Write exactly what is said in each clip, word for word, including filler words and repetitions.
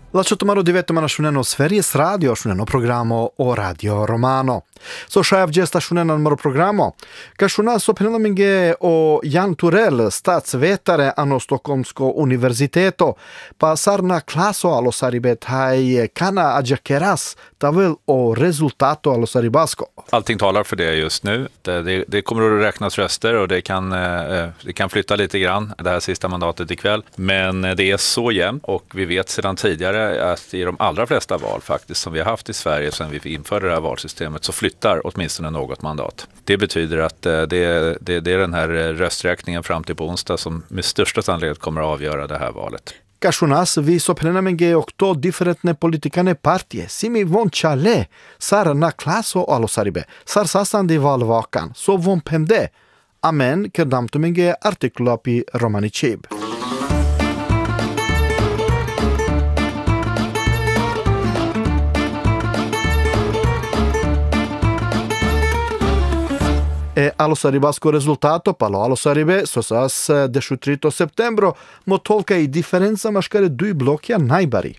Lasciate maro divetto shuneno Sveriges Radio, shuneno programo o Radio Romano. So chef gesta shuneno maro programo. Ka shuna so penelaminge o Jan Turell, statsvetare ano Stockholmsko universiteto, pa sarna klaso allo saribet hai kana adjakeras tavel o resultato allo saribasko. Allting talar för det just nu. Det, det, det kommer att räknas röster och det kan, eh, det kan flytta lite grann det här sista mandatet ikväll. Men det är så jämnt och vi vet sedan tidigare att i de allra flesta val faktiskt som vi har haft i Sverige sedan vi införde det här valsystemet så flyttar åtminstone något mandat. Det betyder att det, det, det är den här rösträkningen fram till på onsdag som med största sannolikhet kommer att avgöra det här valet. Kashunas vi so prenamenge okto differentne politikane partije, simi von chale, sar na klaso alo saribe, sar sastandi valvakan, so von pemde, amen kedamtumenge artikulapi romanicib. E allo saribasco risultato, palo allo saribe, sosas diciotto septembro, mo tolka i differenza maskare dui blocchi a najbari.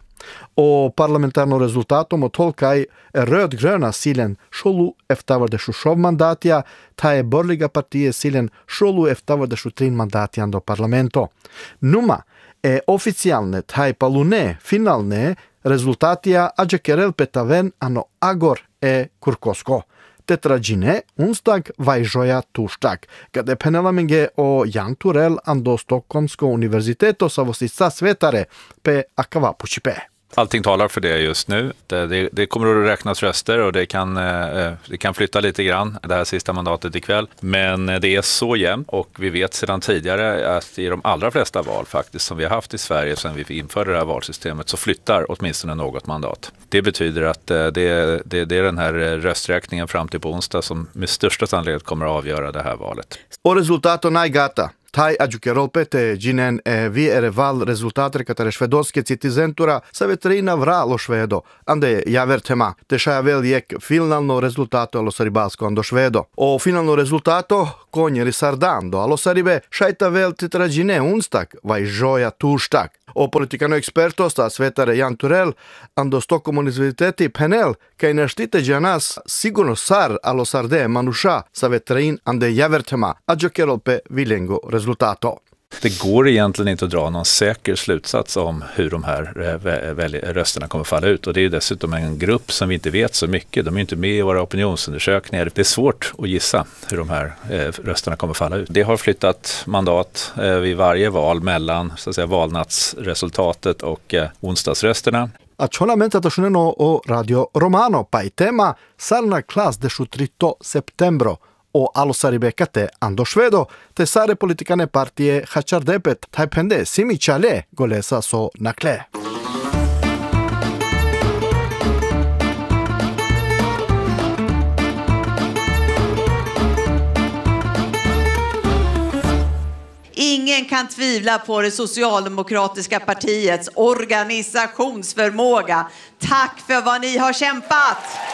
O parlamentarno rezultato mo tolka i röd-gröna silen šolu eftavar de šušov mandatija, ta je borliga partije silen šolu eftavar de šutrin mandatijan do parlamento. Numa e oficijalne taj palune finalne rezultatija adžekerel petaven ano agor e kurkosko. Tetragine onsdag vajžoja tuštak, kada je penelaminge o Jan Turell ando Stockholmsko universiteto savostica svetare pe akava pučipe. Allting talar för det just nu. Det, det, det kommer att räknas röster och det kan, eh, det kan flytta lite grann det här sista mandatet ikväll. Men det är så jämnt och vi vet sedan tidigare att i de allra flesta val faktiskt som vi har haft i Sverige sedan vi införde det här valsystemet så flyttar åtminstone något mandat. Det betyder att det, det, det är den här rösträkningen fram till på onsdag som med största sannolikhet kommer att avgöra det här valet. Och resultato najgata. Taj adjukerolpete ginen e vi ereval rezultatere katare švedoske citizentura sa veterina vralo švedo, ande javer tema, te šajavel jek finalno rezultato alo saribasko ando švedo. O finalno rezultato konjeri sardando alo saribe šajtavel tetragine unstak, vaj žoja tuštak. O politikano eksperto sta svetare Jan Turell ando Stockholm universiteti panel kaj neštite džanas sigurno sar alo sarde manuša sa veterin ande javer tema, adjukerolpe vilengo resultato. Det går egentligen inte att dra någon säker slutsats om hur de här rösterna kommer falla ut. Och det är dessutom en grupp som vi inte vet så mycket. De är inte med i våra opinionsundersökningar. Det är svårt att gissa hur de här rösterna kommer falla ut. Det har flyttat mandat vid varje val mellan så att säga, valnatsresultatet och onsdagsrösterna. Accionamento atashuneno o Radio Romano pai tema sarna klas diciotto septembro. O allo saribekate ando švedo, te sare politikane partije hačardepet, taj pende simi čale golesa so nakle. Ingen kan tvivla på det socialdemokratiska partiets organisationsförmåga. Tack för vad ni har kämpat!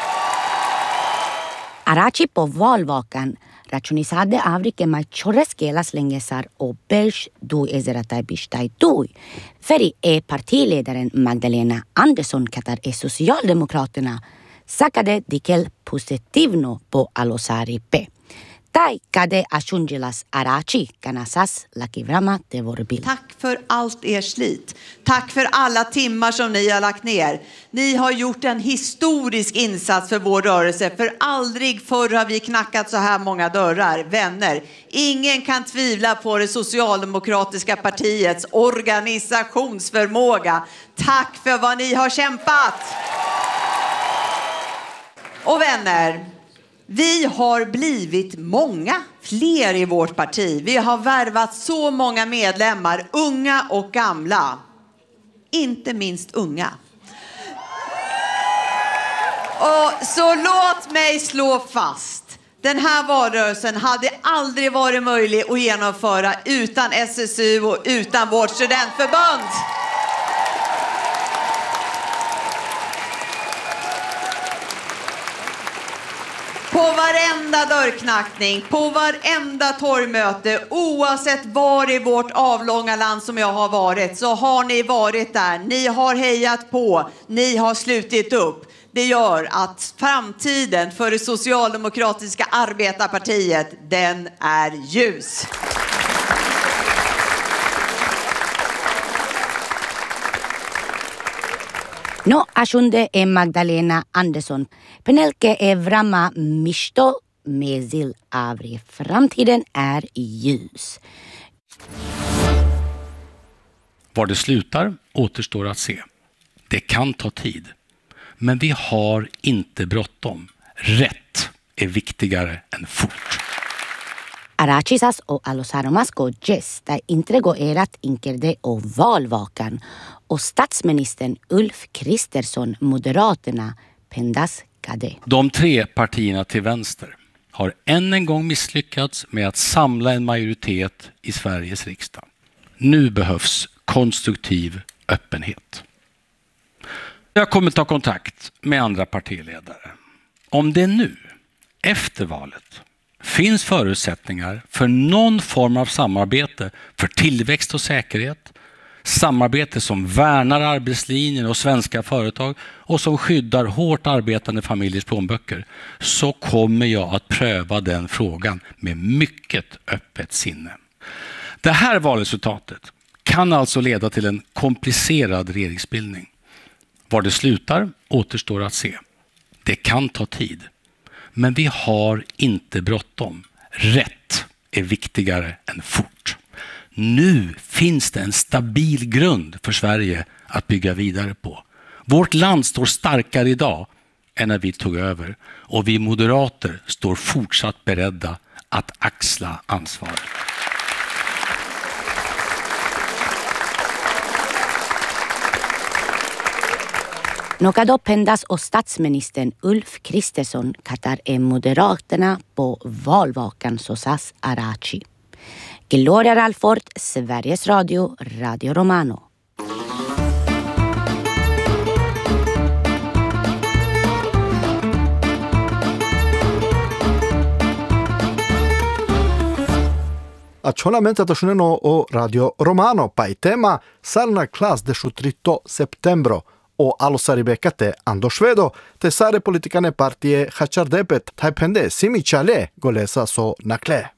Arachi po valvakan računisade Afrike majores kelas lengesar o belš du ezeratai bishtai dui. Feri är partiledaren Magdalena Andersson katar är Socialdemokraterna sakade dikel positivno po alosari pe. Tai kade ashungelas Arachi kanasas lakivrama te vorbil. Tack för allt er slit. Tack för alla timmar som ni har lagt ner. Ni har gjort en historisk insats för vår rörelse. För aldrig förr har vi knackat så här många dörrar. Vänner, ingen kan tvivla på det socialdemokratiska partiets organisationsförmåga. Tack för vad ni har kämpat. Och vänner, vi har blivit många fler i vårt parti. Vi har värvat så många medlemmar, unga och gamla. Inte minst unga. Och så låt mig slå fast. Den här valrörelsen hade aldrig varit möjlig att genomföra utan S S U och utan vårt studentförbund. På varenda dörrknackning, på varenda torgmöte, oavsett var i vårt avlånga land som jag har varit, så har ni varit där. Ni har hejat på, ni har slutit upp. Det gör att framtiden för det socialdemokratiska arbetarpartiet, den är ljus. No ajunde e Magdalena Andersson. Penelke e vrama misto mesil avri. Framtiden är ljus. Var det slutar återstår att se. Det kan ta tid. Men vi har inte bråttom. Rätt är viktigare än fort. Aracisas och Alosaromasko gesta intrego erat inkerde och valvakan och statsministern Ulf Kristersson, Moderaterna, pendas kade. De tre partierna till vänster har än en gång misslyckats med att samla en majoritet i Sveriges riksdag. Nu behövs konstruktiv öppenhet. Jag kommer ta kontakt med andra partiledare. Om det nu, efter valet, finns förutsättningar för någon form av samarbete för tillväxt och säkerhet, samarbete som värnar arbetslinjen och svenska företag och som skyddar hårt arbetande familjers plånböcker, så kommer jag att pröva den frågan med mycket öppet sinne. Det här valresultatet kan alltså leda till en komplicerad regeringsbildning. Var det slutar återstår att se. Det kan ta tid. Men vi har inte bråttom. Rätt är viktigare än fort. Nu finns det en stabil grund för Sverige att bygga vidare på. Vårt land står starkare idag än när vi tog över. Och vi moderater står fortsatt beredda att axla ansvaret. Några pendas och statsministern Ulf Kristersson kattar är Moderaterna på valvakan sosas Araci. Gloria Ralford, Sveriges Radio, Radio Romano. Accionamento attualmente o Radio Romano pai tema sarna class de šutrito septembro o alosaribekate ando švedo te sare politikane partije Hačardepet tajpende simičale golesa so nakle.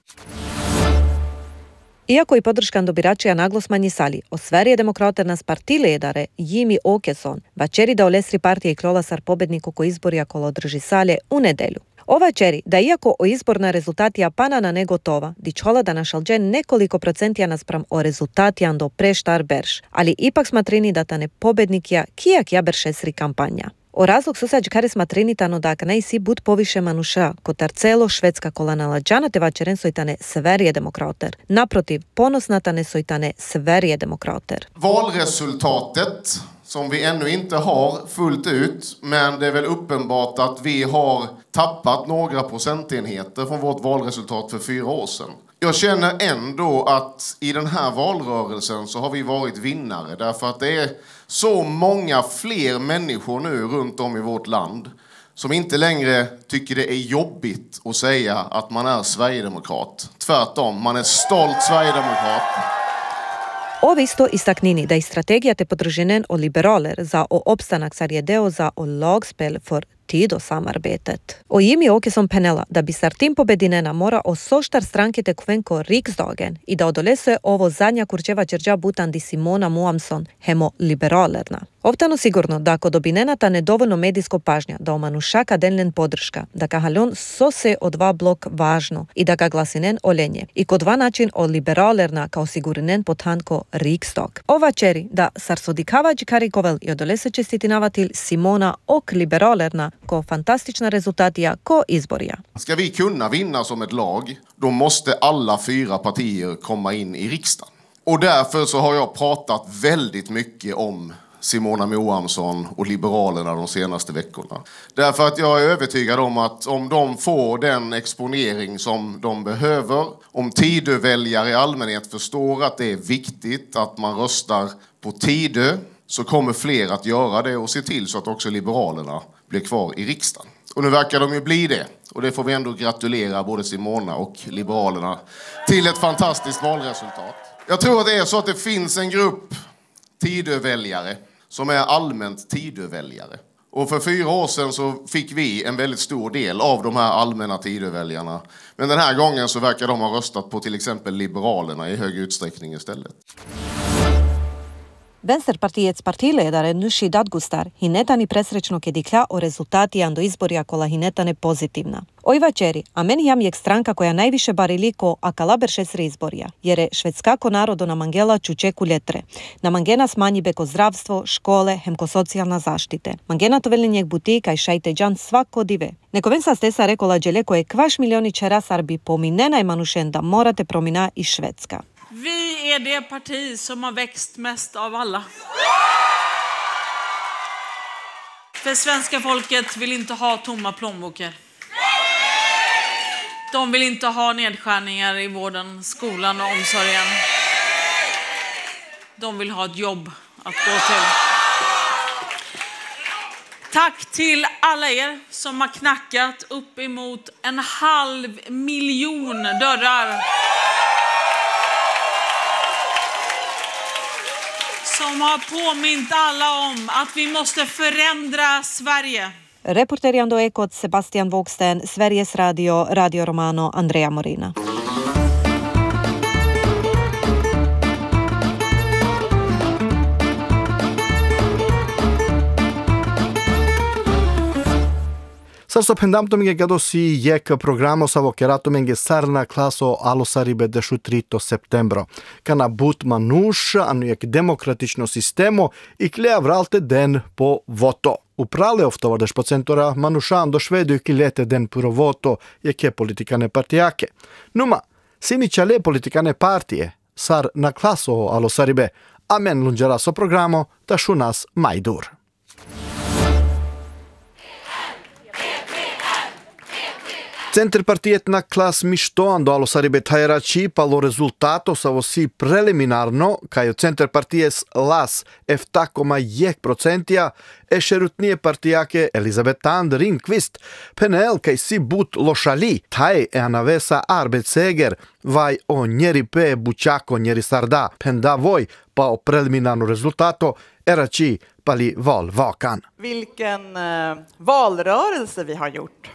Iako i podrškan do biračija naglo smanjisali, osveri je demokraternas partiledare Jimmy Åkesson, vačeri da olesri partije i klolasar pobedniku ko izborija kolo održi salje u nedelju. Ova čeri, da iako o izborna rezultatija panana ne gotova, dičola da našalđen nekoliko procentija naspram o rezultatijan do preštar berš, ali ipak smatrini da ta ne pobednikija kijak jaberše sri kampanja. O razlog susađ kare smatrinitano da aknaj si bud poviše manuša, kotar celo švedska kolana lađana te vačeren sojtane Sverige demokrater. Naprotiv, ponosnatane sojtane Sverige demokrater. Valresultatet som vi ännu inte har fullt ut, men det är väl uppenbart att vi har tappat några procentenheter från vårt valresultat för fyra år sedan. Jag känner ändå att i den här valrörelsen så har vi varit vinnare, därför att det är så många fler människor nu runt om i vårt land som inte längre tycker det är jobbigt att säga att man är Sverigedemokrat. Tvärtom, man är stolt Sverigedemokrat. Ovi isto istaknini da i strategija te podržinen o liberaler za o opstanak sar je deo za o lagspel for Tidö-samarbetet. Och Jimmy Åkesson penela da bi sartim pobedinena mora o soštar stranke te kvenko riksdagen i da odolesuje ovo zadnja kurčeva čerđa butan di Simona Moamson hemo liberalerna. Ovtano sigurno da ako dobinenata nedovoljno medijsko pažnja da omanušaka denlen podrška, da kahaljon so se o dva blok važno i da ga glasinen olenje i ko dva način o liberalerna kao sigurinen potanko riksdag. Ova čeri da sarsodikavađ karikovel i odolese čestitinavatil Simona och liberalerna ko fantastična rezultatija ko izborija. Ska vi kunna vinna som ett lag, då måste alla fyra partier komma in i riksdagen. Och därför så har jag pratat väldigt mycket om Simona Moamson och Liberalerna de senaste veckorna. Därför att jag är övertygad om att om de får den exponering som de behöver, om Tidö-väljare i allmänhet förstår att det är viktigt att man röstar på Tidö, så kommer fler att göra det och se till så att också Liberalerna blir kvar i riksdagen. Och nu verkar de ju bli det. Och det får vi ändå gratulera både Simona och Liberalerna till ett fantastiskt valresultat. Jag tror att det är så att det finns en grupp Tidöväljare som är allmänt Tidöväljare. Och för fyra år sedan så fick vi en väldigt stor del av de här allmänna Tidöväljarna. Men den här gången så verkar de ha röstat på till exempel Liberalerna i hög utsträckning istället. Vänsterpartiets partiledare Nooshi Dadgostar hinetani presrećno kedikla o rezultatija do izborja kola hinetane pozitivna. Ojva čeri, a meni jam jek stranka koja najviše bariliko a kalaber šesri izborja, jer je švedskako narodo namangela čučeku ljetre. Namangena smanji beko zdravstvo, škole, hemko socijalna zaštite. Mangena to velinjek butika i šajte džan svako dive. Neko vensa stesa rekola dželeko je kvaš milioni čerasar bi pominena i manušen da morate promina i Švedska. Vi är det parti som har växt mest av alla. För svenska folket vill inte ha tomma plånböcker. De vill inte ha nedskärningar i vården, skolan och omsorgen. De vill ha ett jobb att gå till. Tack till alla er som har knackat upp emot en halv miljon dörrar. Som har påmint alla om att vi måste förändra Sverige. Reporter Jan do Ekot, Sebastian Vågsten, Sveriges Radio, Radio Romano, Andrea Morina. Sarso pendamtomenge gado si jek programo sa vokeratomenge sarna klaso alosaribe dešutrito septembro. Kana but manuš anu jek demokratično sistemo i klea vralte den po voto. Uprale oftovardeš po centora manušan do švedu i kilete den puro voto jeke politikane partijake. Numa, simi čale politikane partije sar na klaso alosaribe, a men lunđera so programo da šu nas majdur. Centerpartiet na klas mištoan do alosaribe tajrači palo rezultato sa vosi preliminarno, kajo Centerpartijes las efta koma jek procentija, e šerutnije partijake Elisabetan Ringqvist, penel kaj si but lošali, taj e anavesa arbetseger, vaj o njeri pe bučako njeri sarda, penda voj pa o preliminarno rezultato, erači pali val vakan. Vilken eh, valrörelse vi har gjort.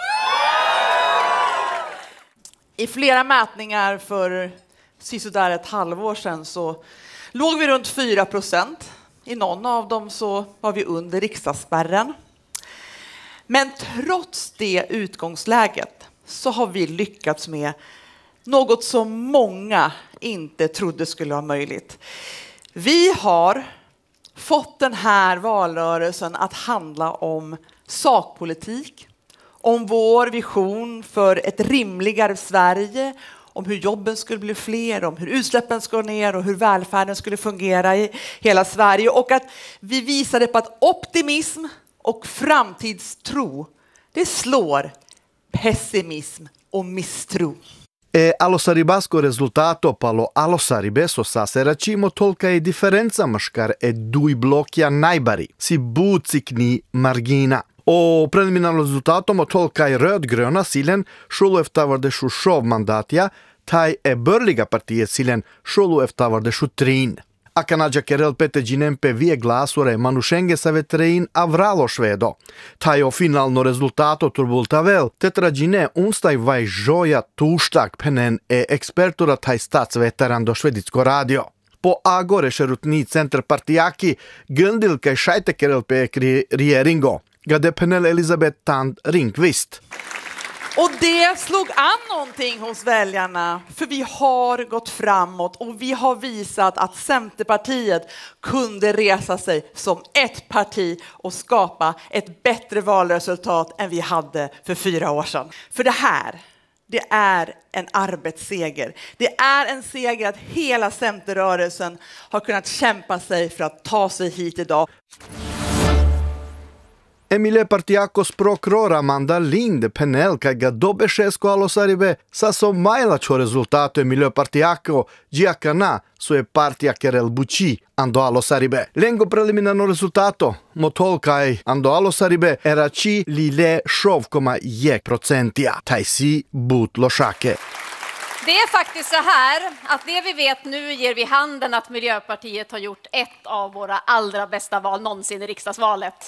I flera mätningar för sisådär ett halvår sedan så låg vi runt fyra procent. I någon av dem så var vi under riksdagsspärren. Men trots det utgångsläget så har vi lyckats med något som många inte trodde skulle vara möjligt. Vi har fått den här valrörelsen att handla om sakpolitik, om vår vision för ett rimligare Sverige, om hur jobben skulle bli fler, om hur utsläppen ska ner och hur välfärden skulle fungera i hela Sverige. Och att vi visade på att optimism och framtidstro, det slår pessimism och misstro. E alosaribasko rezultato palo alosaribe so saseračimo tolka je diferenca maškar e duj blokja najbari, si bucikni margina. O preliminarno rezultatom o tolkaj rödgröna silen šulu eftavardešu šov mandatja, taj e börliga partijet silen šulu eftavardešu trin. A kanadja Kerel Peteđinen pe vie glasure manušenge sa vetrein avralo švedo. Taj o finalno rezultato turbultavel, tetrađine unstaj vaj žoja tuštak penen e ekspertura taj stac veteran do švedicko radio. Po agore šerutni centar partijaki gndil kaj šajte Kerel pe rieringo. Gade penel Elisabetan Ringqvist. Och det slog an någonting hos väljarna, för vi har gått framåt och vi har visat att Centerpartiet kunde resa sig som ett parti och skapa ett bättre valresultat än vi hade för fyra år sedan. För det här, det är en arbetsseger. Det är en seger att hela Centerrörelsen har kunnat kämpa sig för att ta sig hit idag. Miljöpartiakos prokurora Amanda Lind penel kaj ga dobešesko alosaribe sa so majlačo rezultato e Miljöpartiako giacana su e partija kerel buci ando alosaribe. Lengo preliminarno rezultato motol kaj ando alosaribe era ci lile šov koma je procentia. Tajsi but lošake. Det är faktiskt så här att det vi vet nu ger vi handen att Miljöpartiet har gjort ett av våra allra bästa val någonsin i riksdagsvalet.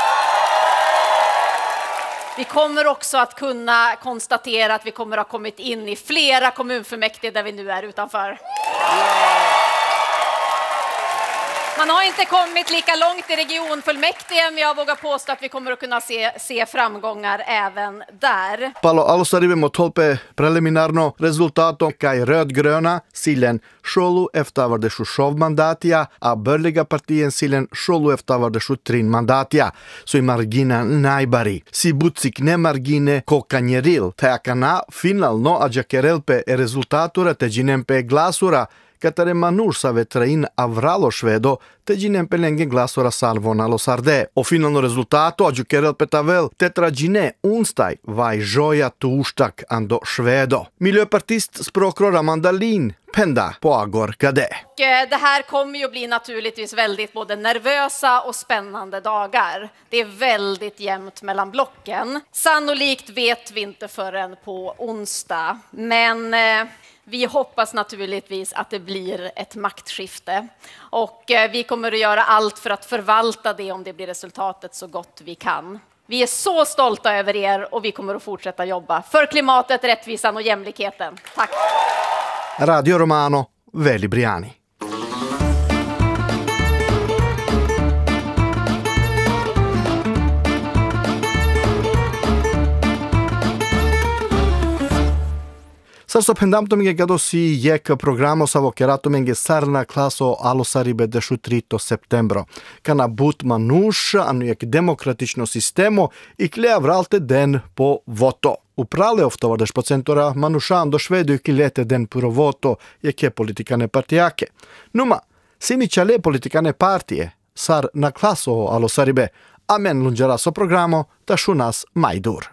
Vi kommer också att kunna konstatera att vi kommer att ha kommit in i flera kommunfullmäktige där vi nu är utanför. Man har inte kommit lika långt i regionfullmäktige, men jag vågar påstå att vi kommer att kunna se, se framgångar även där. Palo alosaribe motolpe preliminarno rezultato kaj rödgröna silen šolu eftavarde šušov mandatia, a börliga partien silen šolu eftavarde šutrin mandatia. Så i margina najbari. Si bucik ne margine ko kanjeril. Teakana finalno a giakerelpe e rezultatura te ginempe glasura Katare Manur sa vetrain avralo švedo, te ginempe lenge glasora salvon alosarde. O finalno rezultato a giukerel petavel tetragine unstaj vaj joja tuštak ando švedo. Miljöpartist språkrör Amanda Lind penda på agor kade. Det här kommer ju bli naturligtvis väldigt både nervösa och spännande dagar. Det är väldigt jämnt mellan blocken. Sannolikt vet vi inte förrän på onsdag, men eh, vi hoppas naturligtvis att det blir ett maktskifte och eh, vi kommer att göra allt för att förvalta det om det blir resultatet så gott vi kan. Vi är så stolta över er och vi kommer att fortsätta jobba för klimatet, rättvisan och jämlikheten. Tack! Radio Romano, Veli Briani. Sarso pendamtomige gado si jek programo sa vokeratomenge sarna klaso alosaribe dešutrito septembro. Kana but manuš anu jek demokratično sistemo i kleavralte den po voto. Uprale oftovardeš procentora manušan do švedu i kilete den puro voto jeke politikane partijake. Numa, simi čale politikane partije sar na klaso alosaribe, amen lunđeraso programo ta šunas majdur.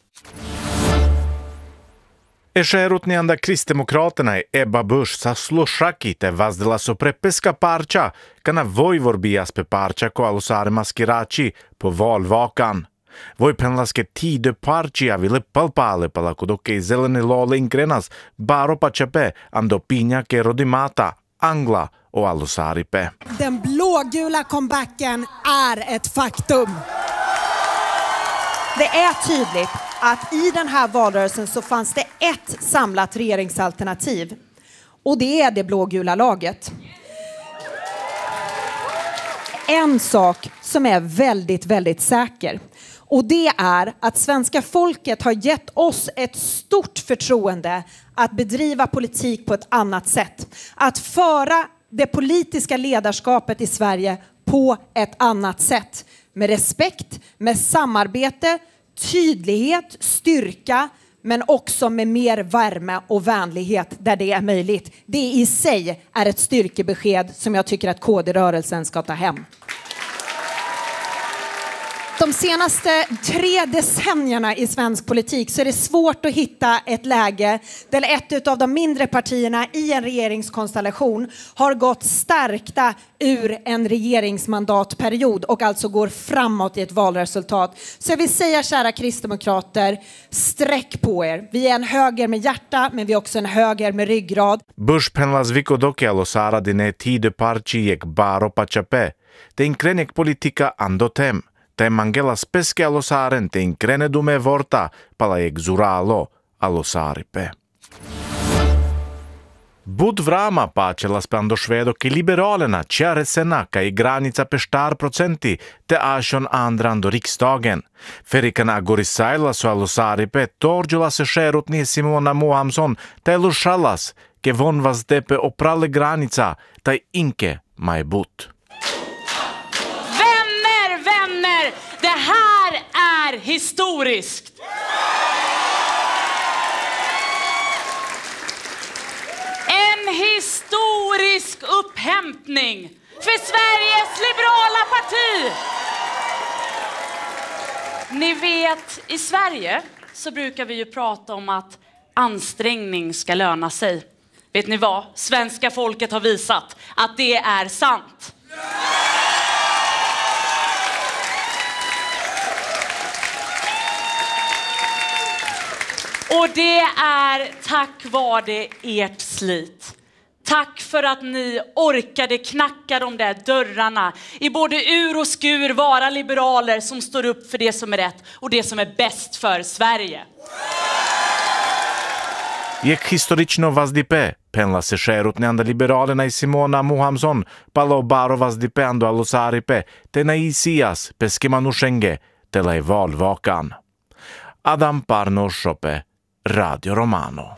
Ešerutnijanda kristdemokraterna i Ebba Busch sa slušakite vazdila su prepeska parča kana vojvorbi jaspe parča ko alusare maskirači po valvakan. Vojpenlaske tide parčija ville palpale pala kudoke zelene lole inkrenas baro pačape ando pinjake rodimata angla och alusaripe. Den blågula comebacken är ett faktum. Det är tydligt att i den här valrörelsen så fanns det ett samlat regeringsalternativ. Och det är det blågula laget. En sak som är väldigt, väldigt säker. Och det är att svenska folket har gett oss ett stort förtroende att bedriva politik på ett annat sätt. Att föra det politiska ledarskapet i Sverige på ett annat sätt. Med respekt, med samarbete, tydlighet, styrka, men också med mer värme och vänlighet där det är möjligt. Det i sig är ett styrkebesked som jag tycker att K D-rörelsen ska ta hem. De senaste tre decennierna i svensk politik så är det svårt att hitta ett läge där ett av de mindre partierna i en regeringskonstellation har gått stärkta ur en regeringsmandatperiod och alltså går framåt i ett valresultat. Så jag vill säga, kära kristdemokrater, sträck på er. Vi är en höger med hjärta, men vi är också en höger med ryggrad. Bush penlas vikodoke alosara dine tide parčijek baro pačape. Te inkrenek politika andotem. Te mangela speske alosaren te inkrene dume vorta pala jek zuralo alosaripe. Bud vrama pačela spando švedo ke liberalena čare senaka i granica peštar procenti te ašon andran do riksdagen. Ferikana gorisaila su alosaripe torđula se šerutnije Simona Mohamson te lušalas ke von vas depe oprale granica taj inke maj but. Det här är historiskt. En historisk upphämtning för Sveriges liberala parti. Ni vet, i Sverige så brukar vi ju prata om att ansträngning ska löna sig. Vet ni vad? Svenska folket har visat att det är sant. Och det är tack vare ert slit. Tack för att ni orkade knacka de där dörrarna. I både ur och skur vara liberaler som står upp för det som är rätt och det som är bäst för Sverige. Jak historično vazdipe, penla se šerut neanda liberalena i Simona Muhamson, palo baro vazdipeando alusaripe, te na isias peskimanushenge, te lai valvakan. Adam Parno Shope, Radio Romano.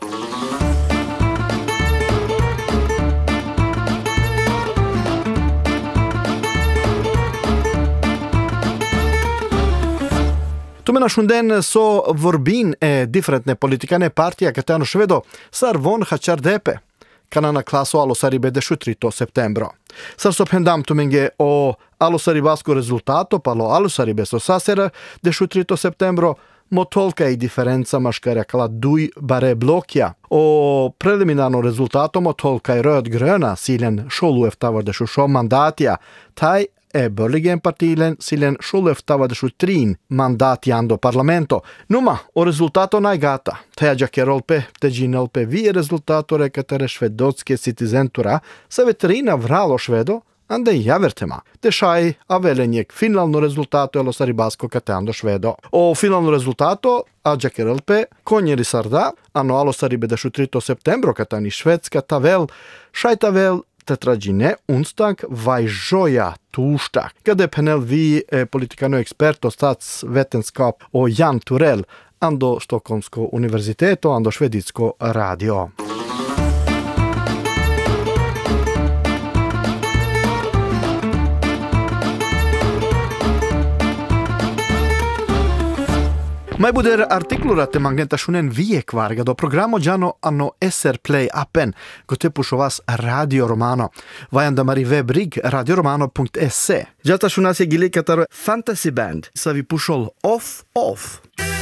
Tumena shunden so vorbin e differentne politikane partija Katano Švedo sar von hačardepe. Kanana klaso alosaribe dešutrito septembro. Sar sophendam tumenge o alosaribasko rezultato palo alosaribe so sasera dešutrito septembro mo tolka i diferenca maškarja kala duj bare blokja. O preliminarno rezultato mo tolka i röd-gröna silen šolu eftavar dešušo mandatja. Taj e börligen partilen silen šuleftavar dešutrin mandatjando parlamento. Numa, o rezultato najgata. Teja kerolpe, teđinelpe vi rezultato rekatere švedotske citizentura sa veterina vralo švedo, ande javertema. Dešaj avelenjek finalno rezultato elo saribasko kateando švedo. O finalno rezultato Ađa kerolpe konjeri sarda, ano alo saribe dešutrito septembro katani švedska tavel, šaj tavel tetrađine onsdag vajžoja torsdag. Kada panel vi eh, politikano experto statsvetenskap och Jan Turell ando Stockholmsko universitet och ando Šveditsko radio. Mai buder artiklura te mangentašunen vijek varga do programo džano ano S R Play appen gote pušovas Radio Romano. Vajanda mari webrig radioromano punkt se. Džata šunas je gili kataro fantasy band sa vi pušol off off.